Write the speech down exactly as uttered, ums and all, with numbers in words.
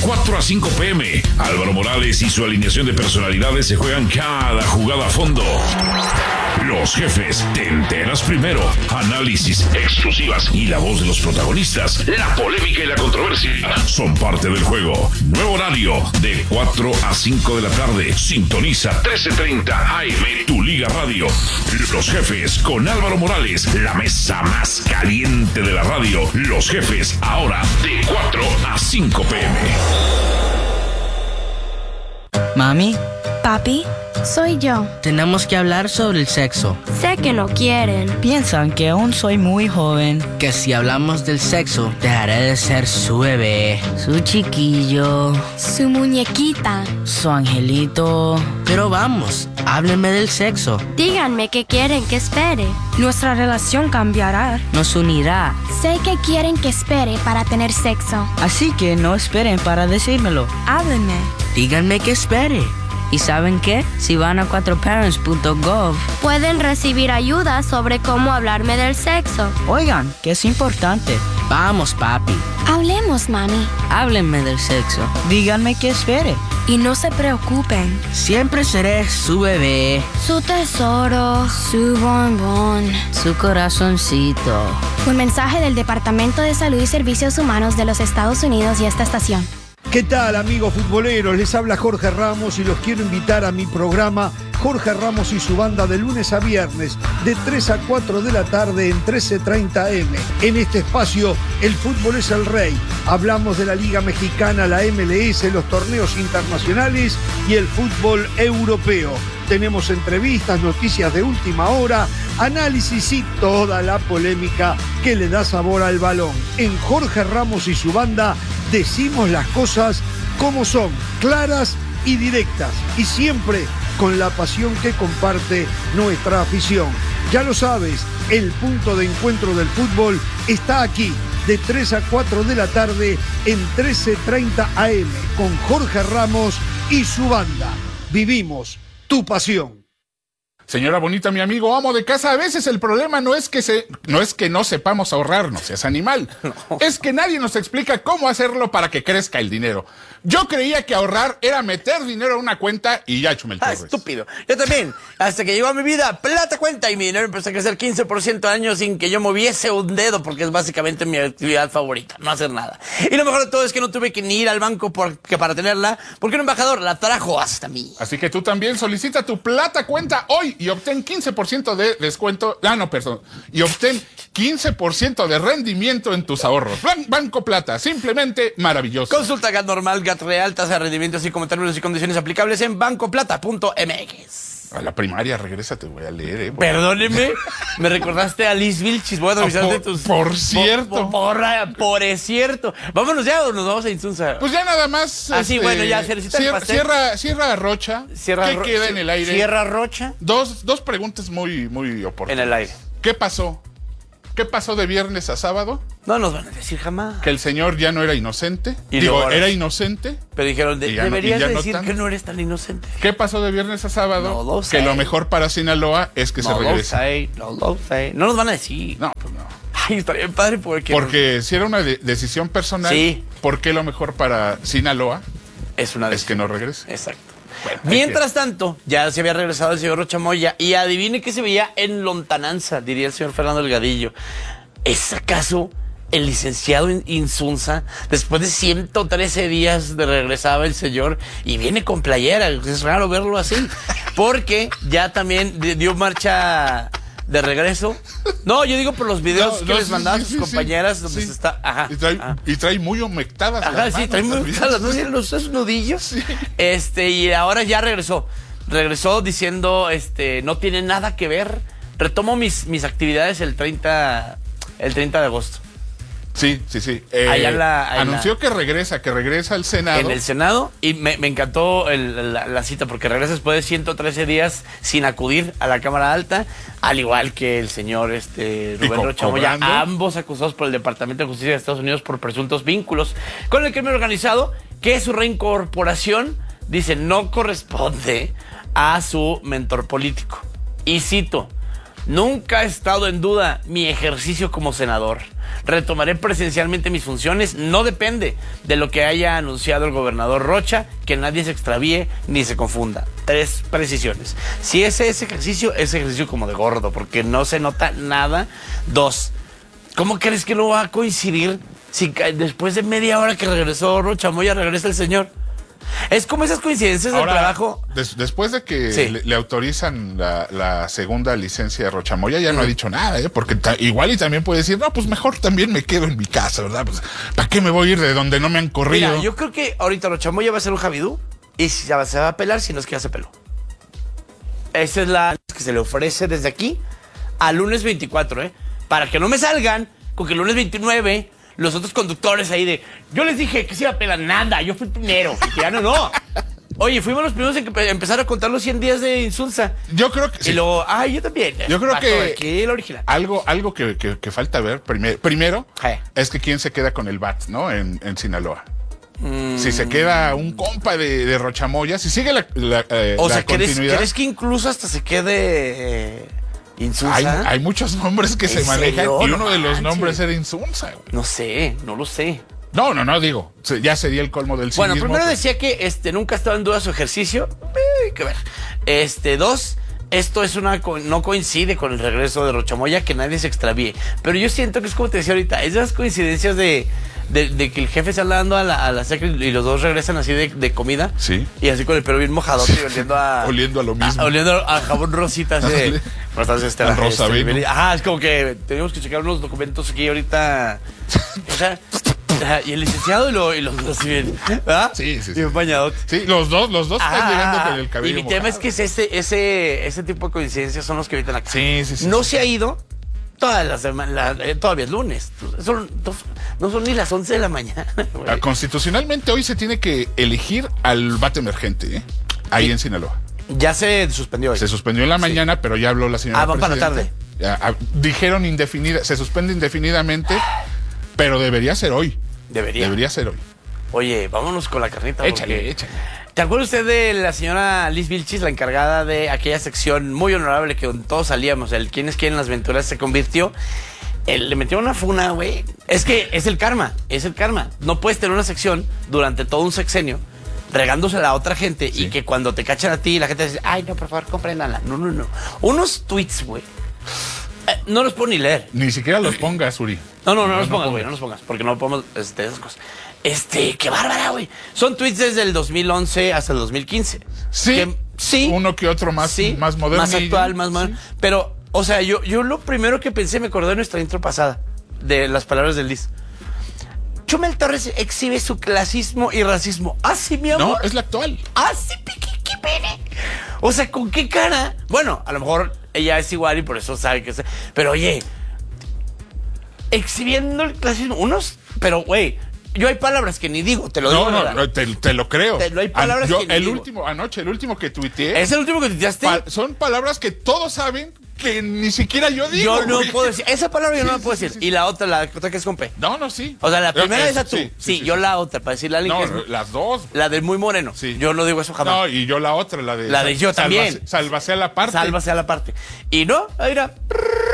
cuatro a cinco pm. Álvaro Morales y su alineación de personalidades se juegan cada jugada a fondo. Los Jefes, te enteras primero. Análisis, exclusivas y la voz de los protagonistas. La polémica y la controversia son parte del juego. Nuevo horario de cuatro a cinco de la tarde. Sintoniza trece treinta A M, tu Liga Radio. Los Jefes con Álvaro Morales, la mesa más caliente de la radio. Los Jefes, ahora de cuatro a cinco pm. Mami. Papi, soy yo. Tenemos que hablar sobre el sexo. Sé que no quieren. Piensan que aún soy muy joven. Que si hablamos del sexo, dejaré de ser su bebé, su chiquillo, su muñequita, su angelito. Pero vamos, háblenme del sexo. Díganme qué quieren que espere. Nuestra relación cambiará. Nos unirá. Sé que quieren que espere para tener sexo. Así que no esperen para decírmelo. Háblenme. Díganme que espere. ¿Y saben qué? Si van a cuatro parents punto gov, pueden recibir ayuda sobre cómo hablarme del sexo. Oigan, que es importante. Vamos, papi. Hablemos, mami. Háblenme del sexo. Díganme que espere. Y no se preocupen. Siempre seré su bebé, su tesoro, su bombón, su corazoncito. Un mensaje del Departamento de Salud y Servicios Humanos de los Estados Unidos y esta estación. ¿Qué tal, amigos futboleros? Les habla Jorge Ramos y los quiero invitar a mi programa Jorge Ramos y su banda de lunes a viernes de tres a cuatro de la tarde en trece treinta A M. En este espacio, el fútbol es el rey. Hablamos de la Liga Mexicana, la M L S, los torneos internacionales y el fútbol europeo. Tenemos entrevistas, noticias de última hora, análisis y toda la polémica que le da sabor al balón. En Jorge Ramos y su banda decimos las cosas como son, claras y directas, y siempre con la pasión que comparte nuestra afición. Ya lo sabes, el punto de encuentro del fútbol está aquí, de tres a cuatro de la tarde en trece treinta A M, con Jorge Ramos y su banda. Vivimos tu pasión. Señora bonita, mi amigo amo de casa, a veces el problema no es que se, no es que no sepamos ahorrar, no seas animal. No. Es que nadie nos explica cómo hacerlo para que crezca el dinero. Yo creía que ahorrar era meter dinero a una cuenta y ya, Chumel Torres. Ah, estúpido. Yo también. Hasta que llegó a mi vida plata cuenta y mi dinero empezó a crecer quince por ciento al año sin que yo moviese un dedo, porque es básicamente mi actividad favorita, no hacer nada. Y lo mejor de todo es que no tuve que ni ir al banco porque para tenerla, porque un embajador la trajo hasta mí. Así que tú también solicita tu plata cuenta hoy y obtén quince por ciento de descuento. Ah, no, perdón. Y obtén quince por ciento de rendimiento en tus ahorros. Banco Plata, simplemente maravilloso. Consulta G A T normal, G A T real, tasa de rendimiento, así como términos y condiciones aplicables en banco plata punto m x. A la primaria, regresa, te voy a leer, eh. Perdóneme, me recordaste a Liz Vilchis. Voy a revisar de tus... Por cierto. Por, por, por es cierto. Vámonos ya o nos vamos a Insunza. Pues ya nada más. Ah, este, sí, bueno, ya. Cierra, cierra, cierra Rocha. Cierra ¿Qué ro queda en el aire? Cierra Rocha. Dos, dos preguntas muy, muy oportunas. En el aire. ¿Qué pasó? ¿Qué pasó de viernes a sábado? No nos van a decir jamás. Que el señor ya no era inocente. Y Digo, ahora, era inocente. Pero dijeron, de, deberías no, decir no que no eres tan inocente. ¿Qué pasó de viernes a sábado? No lo sé. Que lo mejor para Sinaloa es que no se regrese. Lo sé, no lo sé. No nos van a decir. No, pues no. Ay, estaría bien padre porque... Porque si era una de decisión personal, sí. ¿Por qué lo mejor para Sinaloa es, una es que no regrese? Exacto. Bueno, mientras tanto, ya se había regresado el señor Rocha Moya y adivine qué se veía en lontananza, diría el señor Fernando Delgadillo. ¿Es acaso el licenciado Insunza? Después de ciento trece días de regresaba el señor y viene con playera. Es raro verlo así, porque ya también dio marcha de regreso. No, yo digo por los videos no, que no, les mandaba sí, a sus sí, compañeras sí, donde sí. se está... Ajá, y, trae, ajá. y trae muy humectadas Ajá, las sí, manos, trae muy humectadas, ¿no? Los esos nudillos. Sí. Este, y ahora ya regresó. Regresó diciendo, este, no tiene nada que ver. Retomo mis, mis actividades el treinta... El treinta de agosto. Sí, sí, sí. Eh, Allá la, anunció la, que regresa, que regresa al Senado. En el Senado, y me, me encantó el, la, la cita, porque regresa después de ciento trece días sin acudir a la Cámara Alta, al igual que el señor este, Rubén Rocha Moya, ambos acusados por el Departamento de Justicia de Estados Unidos por presuntos vínculos con el crimen organizado, que su reincorporación, dice, no corresponde a su mentor político. Y cito: nunca ha estado en duda mi ejercicio como senador. Retomaré presencialmente mis funciones. No depende de lo que haya anunciado el gobernador Rocha, que nadie se extravíe ni se confunda. Tres precisiones. Si ese es ejercicio, es ejercicio como de gordo, porque no se nota nada. Dos, ¿cómo crees que no va a coincidir si después de media hora que regresó Rocha Moya regresa el señor? Es como esas coincidencias del trabajo. Des, después de que sí. le, le autorizan la, la segunda licencia de Rocha Moya, ya no mm. ha dicho nada, ¿eh? Porque ta, igual y también puede decir, no, pues mejor también me quedo en mi casa, ¿verdad? Pues, ¿para qué me voy a ir de donde no me han corrido? Mira, yo creo que ahorita Rocha Moya va a ser un Javidú y se va, se va a pelar si no es que ya se peló. Esa es la que se le ofrece desde aquí al lunes veinticuatro, ¿eh? Para que no me salgan con que el lunes veintinueve... los otros conductores ahí de, yo les dije que se iba a pelar nada, yo fui el primero. Y que ya no, no. Oye, fuimos los primeros en que empezaron a contar los cien días de Insulza. Yo creo que sí. Y luego, ay, yo también. Yo creo que aquí el original. Algo, algo que, que, que falta ver primer, primero hey. es que quién se queda con el B A T, ¿no? En, en Sinaloa. Mm. Si se queda un compa de, de Rocha Moya, si sigue la, la, eh, o la sea, continuidad. ¿crees, ¿crees que incluso hasta se quede eh, Insunza? Hay, hay muchos nombres que se manejan serio? y uno no de los manches. nombres era Insunza. Güey. No sé, no lo sé. No, no, no, digo, ya sería el colmo del cinismo. Bueno, primero pues. decía que este, nunca estaba en duda su ejercicio. Eh, hay que ver. Este, dos, esto es una no coincide con el regreso de Rocha Moya, que nadie se extravíe. Pero yo siento que es como te decía ahorita, es de las coincidencias de, de, de que el jefe se anda dando a la, a la secre y los dos regresan así de, de comida. Sí. Y así con el pelo bien mojado y oliendo a... oliendo a lo mismo. A, oliendo a jabón rosita. Así de, este, a rosa este, ajá, es como que tenemos que checar unos documentos aquí ahorita. O sea... Y el licenciado y, lo, y los dos bien, ¿verdad? Sí, sí, sí. Bien bañados. Sí, los dos, los dos están ah, llegando con el cabello Y mi mojado. tema es que es ese, ese, ese tipo de coincidencias son los que ahorita la casa. Sí, sí, sí. No sí. se ha ido todas las semanas, eh, todavía es lunes. Son, no son ni las once de la mañana. Ah, constitucionalmente hoy se tiene que elegir al bate emergente, ¿eh? Ahí sí. en Sinaloa. Ya se suspendió hoy. Se suspendió en la mañana, sí. pero ya habló la señora Ah, van para la tarde. Ya, ah, dijeron indefinida, se suspende indefinidamente, pero debería ser hoy. Debería. Debería ser hoy. Oye, vámonos con la carnita. Échale, porque... échale. ¿Te acuerda usted de la señora Liz Vilchis, la encargada de aquella sección muy honorable que donde todos salíamos, el quién es quién en las aventuras se convirtió? Él, le metió una funa, güey. Es que es el karma, es el karma. No puedes tener una sección durante todo un sexenio regándose a la otra gente sí. y que cuando te cachan a ti la gente dice, ay, no, por favor, compréndanla. No, no, no. Unos tweets, güey. Eh, no los puedo ni leer. Ni siquiera los pongas, Uri. No, no, no, no los pongas, güey, no los pongas, porque no podemos, este, esas cosas. Este, qué bárbara, güey. Son tweets desde el dos mil once hasta el dos mil quince. Sí, que, sí. Uno que otro más, sí, más moderno. Más actual, más moderno. Sí. Pero, o sea, yo, yo lo primero que pensé, me acordé de nuestra intro pasada, de las palabras del Liz. Chumel Torres exhibe su clasismo y racismo. ¿Ah, sí, mi amor? No, es la actual. ¿Ah, sí, piquiquipene? O sea, ¿con qué cara? Bueno, a lo mejor ella es igual y por eso sabe que es... Pero, oye, exhibiendo el clasismo, unos... Pero, güey, yo hay palabras que ni digo, te lo no, digo. No, no, te, te lo creo. Te, no hay palabras An yo, que ni el digo. último, anoche, el último que tuiteé... ¿Es el último que tuiteaste? Pa son palabras que todos saben que ni siquiera yo digo. Yo no güey. puedo decir. Esa palabra yo sí, no la sí, puedo sí, decir. sí, y la otra, la otra que es con P. No, no, sí. O sea, la primera es, es esa tú. Sí, sí, sí, yo sí. la otra, para decirle a alguien no, que es... las dos. La del muy moreno. Sí. Yo no digo eso jamás. No, y yo la otra, la de... La de yo también. Sálvase a la parte. Sálvase a la parte. Y no, mira...